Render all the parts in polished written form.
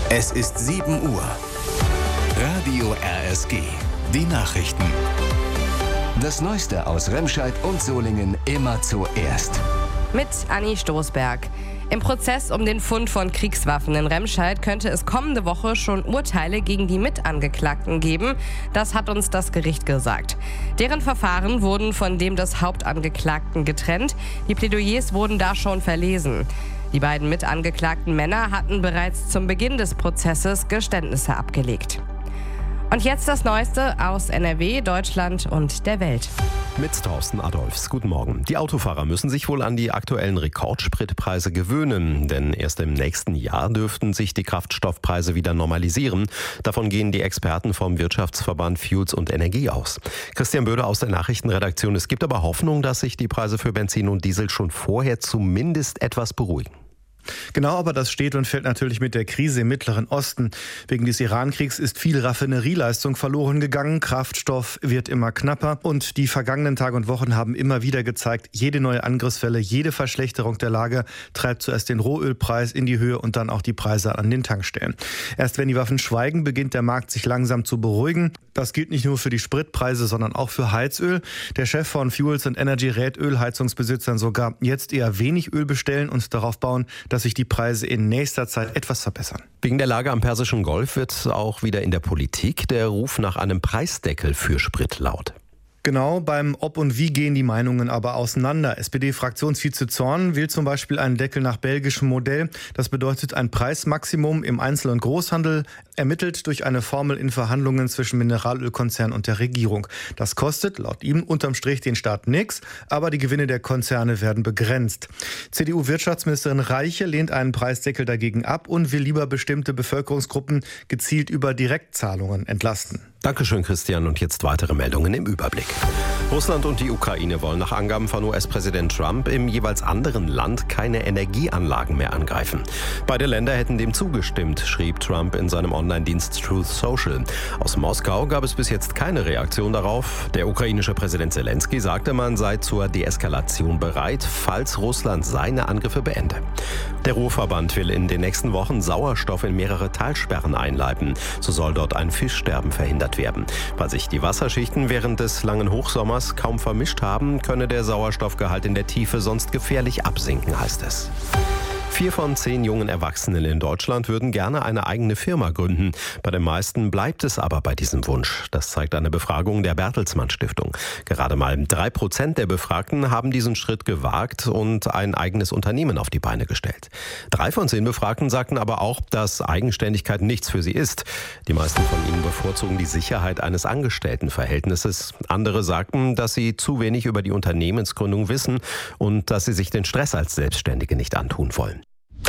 Es ist 7 Uhr. Radio RSG. Die Nachrichten. Das Neueste aus Remscheid und Solingen immer zuerst. Mit Anni Stoßberg. Im Prozess um den Fund von Kriegswaffen in Remscheid könnte es kommende Woche schon Urteile gegen die Mitangeklagten geben. Das hat uns das Gericht gesagt. Deren Verfahren wurden von dem des Hauptangeklagten getrennt. Die Plädoyers wurden da schon verlesen. Die beiden mitangeklagten Männer hatten bereits zum Beginn des Prozesses Geständnisse abgelegt. Und jetzt das Neueste aus NRW, Deutschland und der Welt. Mit Thorsten Adolfs. Guten Morgen. Die Autofahrer müssen sich wohl an die aktuellen Rekordspritpreise gewöhnen, denn erst im nächsten Jahr dürften sich die Kraftstoffpreise wieder normalisieren. Davon gehen die Experten vom Wirtschaftsverband Fuels und Energie aus. Christian Böder aus der Nachrichtenredaktion. Es gibt aber Hoffnung, dass sich die Preise für Benzin und Diesel schon vorher zumindest etwas beruhigen. Genau, aber das steht und fällt natürlich mit der Krise im Mittleren Osten. Wegen des Irankriegs ist viel Raffinerieleistung verloren gegangen, Kraftstoff wird immer knapper und die vergangenen Tage und Wochen haben immer wieder gezeigt, jede neue Angriffswelle, jede Verschlechterung der Lage treibt zuerst den Rohölpreis in die Höhe und dann auch die Preise an den Tankstellen. Erst wenn die Waffen schweigen, beginnt der Markt sich langsam zu beruhigen. Das gilt nicht nur für die Spritpreise, sondern auch für Heizöl. Der Chef von Fuels and Energy rät Ölheizungsbesitzern sogar, jetzt eher wenig Öl bestellen und darauf bauen, dass sich die Preise in nächster Zeit etwas verbessern. Wegen der Lage am Persischen Golf wird auch wieder in der Politik der Ruf nach einem Preisdeckel für Sprit laut. Genau, beim Ob und Wie gehen die Meinungen aber auseinander. SPD-Fraktionsvize Zorn will zum Beispiel einen Deckel nach belgischem Modell. Das bedeutet ein Preismaximum im Einzel- und Großhandel, ermittelt durch eine Formel in Verhandlungen zwischen Mineralölkonzern und der Regierung. Das kostet laut ihm unterm Strich den Staat nichts, aber die Gewinne der Konzerne werden begrenzt. CDU-Wirtschaftsministerin Reiche lehnt einen Preisdeckel dagegen ab und will lieber bestimmte Bevölkerungsgruppen gezielt über Direktzahlungen entlasten. Dankeschön, Christian. Und jetzt weitere Meldungen im Überblick. Russland und die Ukraine wollen nach Angaben von US-Präsident Trump im jeweils anderen Land keine Energieanlagen mehr angreifen. Beide Länder hätten dem zugestimmt, schrieb Trump in seinem Online-Dienst Truth Social. Aus Moskau gab es bis jetzt keine Reaktion darauf. Der ukrainische Präsident Zelensky sagte, man sei zur Deeskalation bereit, falls Russland seine Angriffe beende. Der Ruhrverband will in den nächsten Wochen Sauerstoff in mehrere Talsperren einleiten. So soll dort ein Fischsterben verhindert werden. Weil sich die Wasserschichten während des langen Hochsommers kaum vermischt haben, könne der Sauerstoffgehalt in der Tiefe sonst gefährlich absinken, heißt es. 4 von 10 jungen Erwachsenen in Deutschland würden gerne eine eigene Firma gründen. Bei den meisten bleibt es aber bei diesem Wunsch. Das zeigt eine Befragung der Bertelsmann Stiftung. Gerade mal 3% der Befragten haben diesen Schritt gewagt und ein eigenes Unternehmen auf die Beine gestellt. 3 von 10 Befragten sagten aber auch, dass Eigenständigkeit nichts für sie ist. Die meisten von ihnen bevorzugen die Sicherheit eines Angestelltenverhältnisses. Andere sagten, dass sie zu wenig über die Unternehmensgründung wissen und dass sie sich den Stress als Selbstständige nicht antun wollen.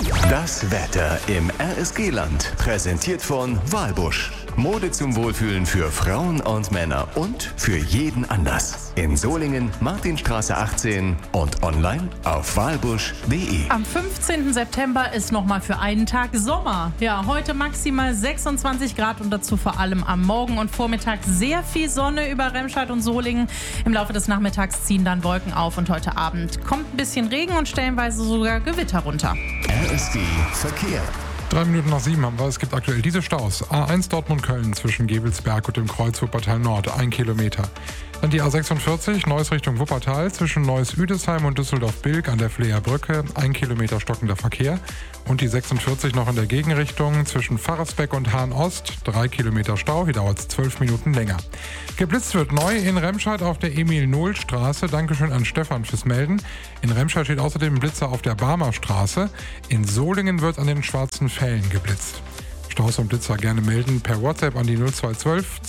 Das Wetter im RSG-Land. Präsentiert von Walbusch. Mode zum Wohlfühlen für Frauen und Männer und für jeden Anlass. In Solingen, Martinstraße 18 und online auf walbusch.de. Am 15. September ist nochmal für einen Tag Sommer. Ja, heute maximal 26 Grad und dazu vor allem am Morgen und Vormittag sehr viel Sonne über Remscheid und Solingen. Im Laufe des Nachmittags ziehen dann Wolken auf und heute Abend kommt ein bisschen Regen und stellenweise sogar Gewitter runter. RSG Verkehr. 3 Minuten nach 7 haben wir. Es gibt aktuell diese Staus. A1 Dortmund-Köln zwischen Gevelsberg und dem Kreuz Wuppertal Nord, 1 Kilometer. Dann die A46 Neuss Richtung Wuppertal zwischen Neuss-Üdesheim und Düsseldorf-Bilk an der Fleer Brücke, 1 Kilometer stockender Verkehr. Und die 46 noch in der Gegenrichtung zwischen Pfarrersbeck und Hahn-Ost, 3 Kilometer Stau, hier dauert es 12 Minuten länger. Geblitzt wird neu in Remscheid auf der Emil-Nohl-Straße. Dankeschön an Stefan fürs Melden. In Remscheid steht außerdem ein Blitzer auf der Barmer Straße. In Solingen wird an den Schwarzen Fällen geblitzt. Staus und Blitzer gerne melden per WhatsApp an die 0212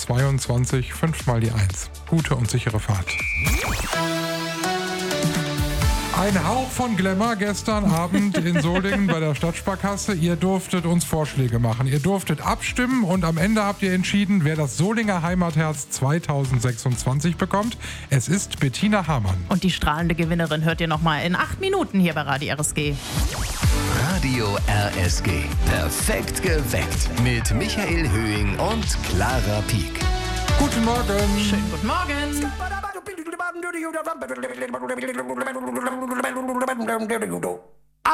22 5 mal die 1. Gute und sichere Fahrt. Ein Hauch von Glamour gestern Abend in Solingen bei der Stadtsparkasse. Ihr durftet uns Vorschläge machen. Ihr durftet abstimmen und am Ende habt ihr entschieden, wer das Solinger Heimatherz 2026 bekommt. Es ist Bettina Hamann. Und die strahlende Gewinnerin hört ihr nochmal in 8 Minuten hier bei Radio RSG. Radio RSG. Perfekt geweckt. Mit Michael Höhing und Clara Pieck. Guten Morgen. Schönen guten Morgen. Do